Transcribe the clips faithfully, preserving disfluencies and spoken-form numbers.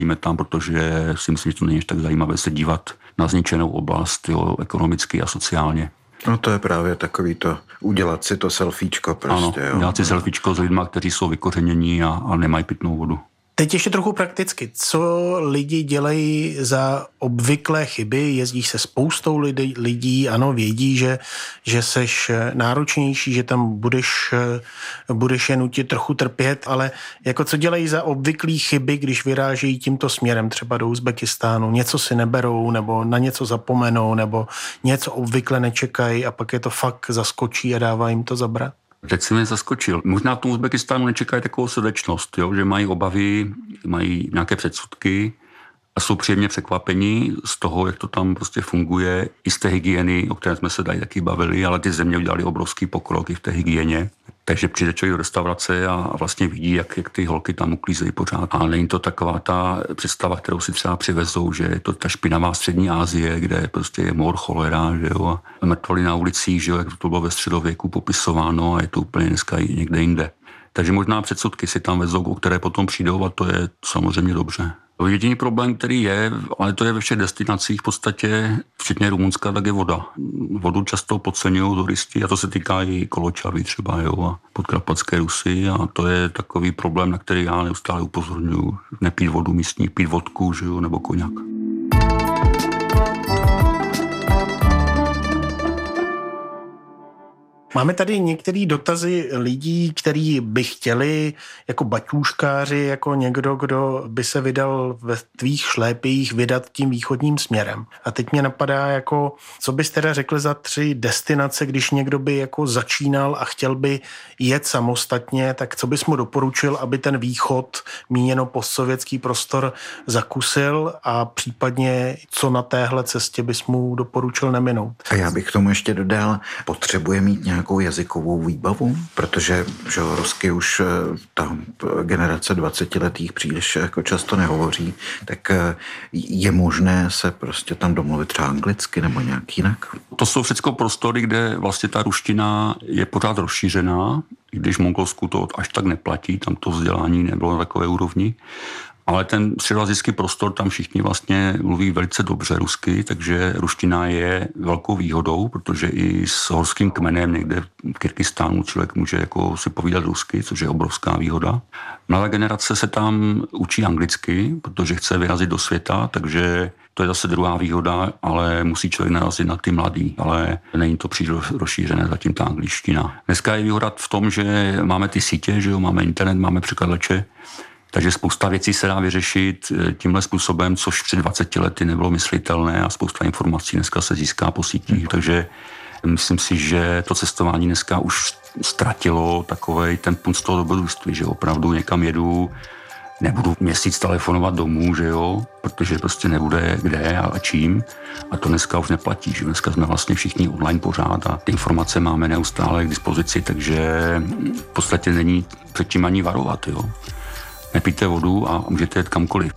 Jíme tam, protože si myslím, že to není tak zajímavé se dívat na zničenou oblast, jo, ekonomicky a sociálně. No to je právě takový to, udělat si to selfiečko prostě. Ano, udělat si selfiečko s lidma, kteří jsou vykořenění a, a nemají pitnou vodu. Teď ještě trochu prakticky. Co lidi dělají za obvyklé chyby? Jezdíš se spoustou lidí, lidí ano, vědí, že, že seš náročnější, že tam budeš, budeš je nutit trochu trpět, ale jako co dělají za obvyklé chyby, když vyrážejí tímto směrem, třeba do Uzbekistánu, něco si neberou, nebo na něco zapomenou, nebo něco obvykle nečekají a pak je to fakt zaskočí a dává jim to zabrat? Teď si mě zaskočil. Možná v tom Uzbekistánu nečekají takovou srdečnost, jo? Že mají obavy, mají nějaké předsudky a jsou příjemně překvapení z toho, jak to tam prostě funguje, i z té hygieny, o které jsme se tady taky bavili, ale ty země udělali obrovský pokrok i v té hygieně. Takže přijde člověk do restaurace a vlastně vidí, jak, jak ty holky tam uklízejí pořád. A není to taková ta představa, kterou si třeba přivezou, že je to ta špinavá střední Asie, kde prostě je mor, cholera, že jo, a mrtvoly na ulicích, že jo, jak to bylo ve středověku popisováno a je to úplně dneska i někde jinde. Takže možná předsudky si tam vezou, o které potom přijdou a to je samozřejmě dobře. Jediný problém, který je, ale to je ve všech destinacích v podstatě, včetně Rumunska, tak je voda. Vodu často podceňují turisti a to se týká i Koločavy třeba, jo, a Podkarpatské Rusy a to je takový problém, na který já neustále upozorňuji. Nepít vodu místní, pít vodku, že jo, nebo koňak. Máme tady některé dotazy lidí, kteří by chtěli jako baťůškáři, jako někdo, kdo by se vydal ve tvých šlépích vydat tím východním směrem. A teď mě napadá, jako, co bys teda řekl za tři destinace, když někdo by jako začínal a chtěl by jet samostatně, tak co bys mu doporučil, aby ten východ, míněno postsovětský prostor, zakusil a případně co na téhle cestě bys mu doporučil neminout? A já bych k tomu ještě dodal, potřebuje mít nějak nějakou jazykovou výbavu, protože že rusky už ta generace dvacetiletých příliš jako často nehovoří, tak je možné se prostě tam domluvit třeba anglicky nebo nějak jinak? To jsou všechno prostory, kde vlastně ta ruština je pořád rozšířená, i když v Mongolsku to až tak neplatí, tam to vzdělání nebylo na takové úrovni. Ale ten středoasijský prostor, tam všichni vlastně mluví velice dobře rusky, takže ruština je velkou výhodou, protože i s horským kmenem někde v Kyrgyzstánu člověk může jako si povídat rusky, což je obrovská výhoda. Mladá generace se tam učí anglicky, protože chce vyrazit do světa, takže to je zase druhá výhoda, ale musí člověk narazit na ty mladý, ale není to příliš rozšířené zatím ta angličtina. Dneska je výhoda v tom, že máme ty sítě, že jo, máme internet, máme překladače, takže spousta věcí se dá vyřešit tímhle způsobem, což před dvaceti lety nebylo myslitelné a spousta informací dneska se získá po sítích. Hmm. Takže myslím si, že to cestování dneska už ztratilo takovej ten punt z toho dobrodružství, že opravdu někam jedu, nebudu měsíc telefonovat domů, že jo, protože prostě nebude kde a čím. A to dneska už neplatí, že dneska jsme vlastně všichni online pořád a ty informace máme neustále k dispozici, takže v podstatě není předtím ani varovat, jo. Nepijte vodu a můžete jet kamkoliv.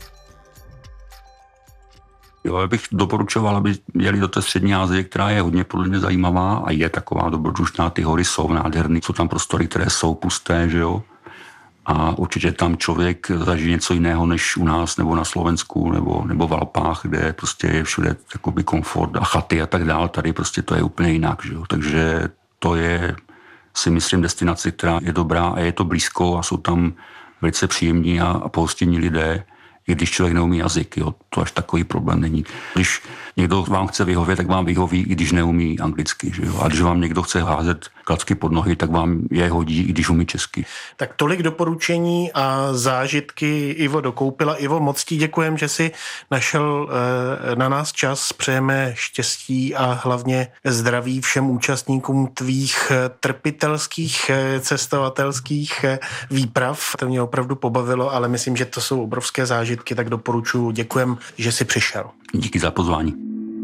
Jo, já bych doporučoval, aby jeli do té střední Asie, která je hodně podle mě zajímavá a je taková dobrodružná, ty hory jsou nádherný, jsou tam prostory, které jsou pusté, že jo. A určitě tam člověk zažije něco jiného než u nás, nebo na Slovensku, nebo, nebo v Alpách, kde prostě je všude takový komfort a chaty a tak dále. Tady prostě to je úplně jinak, že jo. Takže to je, si myslím, destinace, která je dobrá a je to blízko a jsou tam velice příjemní a, a pohostinní lidé, i když člověk neumí jazyk, jo, to až takový problém není. Když někdo vám chce vyhovět, tak vám vyhoví, i když neumí anglicky, že jo? A když vám někdo chce házet klacky pod nohy, tak vám je hodí, i když umí česky. Tak tolik doporučení a zážitky Ivo dokoupila. Ivo, moc ti děkujem, že jsi našel e, na nás čas. Přejeme štěstí a hlavně zdraví všem účastníkům tvých trpitelských cestovatelských výprav. To mě opravdu pobavilo, ale myslím, že to jsou obrovské zážitky, tak doporučuji. Děkujem, že jsi přišel. Díky za pozvání.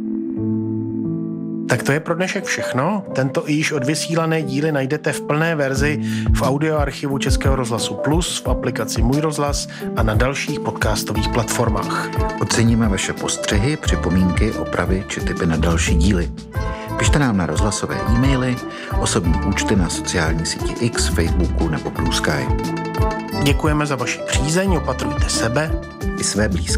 Tak to je pro dnešek všechno. Tento i již odvysílané díly najdete v plné verzi v audioarchivu Českého rozhlasu Plus, v aplikaci Můj rozhlas a na dalších podcastových platformách. Oceníme vaše postřehy, připomínky, opravy či tipy na další díly. Pište nám na rozhlasové e-maily, osobní účty na sociální síti X, Facebooku nebo Blue Sky. Děkujeme za vaši přízeň, opatrujte sebe i své blízké.